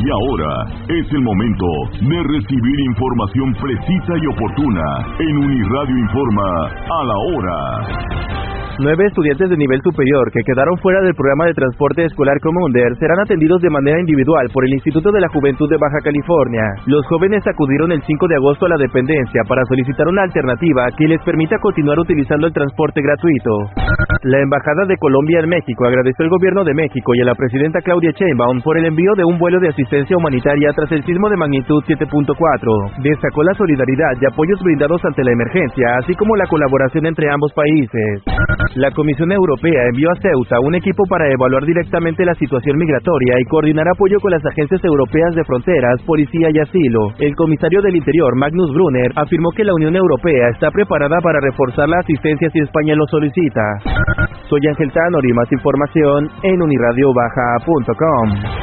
Y ahora es el momento de recibir información precisa y oportuna en Uniradio Informa a la hora. 9 estudiantes de nivel superior que quedaron fuera del programa de transporte escolar Comunder serán atendidos de manera individual por el Instituto de la Juventud de Baja California. Los jóvenes acudieron el 5 de agosto a la dependencia para solicitar una alternativa que les permita continuar utilizando el transporte gratuito. La Embajada de Colombia en México agradeció al gobierno de México y a la presidenta Claudia Sheinbaum por el envío de un vuelo de asistencia humanitaria tras el sismo de magnitud 7.4. Destacó la solidaridad y apoyos brindados ante la emergencia, así como la colaboración entre ambos países. La Comisión Europea envió a Ceuta un equipo para evaluar directamente la situación migratoria y coordinar apoyo con las agencias europeas de fronteras, policía y asilo. El comisario del Interior, Magnus Brunner, afirmó que la Unión Europea está preparada para reforzar la asistencia si España lo solicita. Soy Ángel Tanori, más información en unirradiobaja.com.